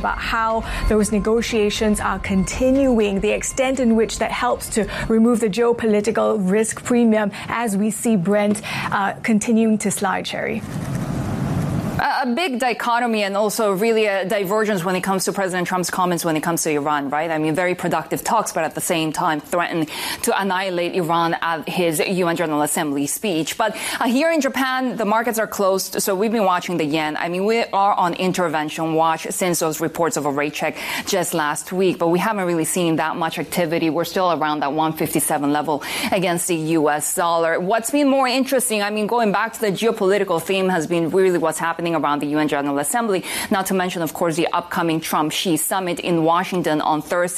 about how those negotiations are continuing, the extent in which that helps to remove the geopolitical risk premium as we see Brent continuing to slide, Sherry. A big dichotomy and also really a divergence when it comes to President Trump's comments when it comes to Iran, right? I mean, very productive talks, but at the same time threatened to annihilate Iran at his UN General Assembly speech. But here in Japan, the markets are closed, so we've been watching the yen. I mean, we are on intervention watch since those reports of a rate check just last week, but we haven't really seen that much activity. We're still around that 157 level against the U.S. dollar. What's been more interesting, I mean, going back to the geopolitical theme has been really what's happening around the UN General Assembly, not to mention, of course, the upcoming Trump-Xi summit in Washington on Thursday.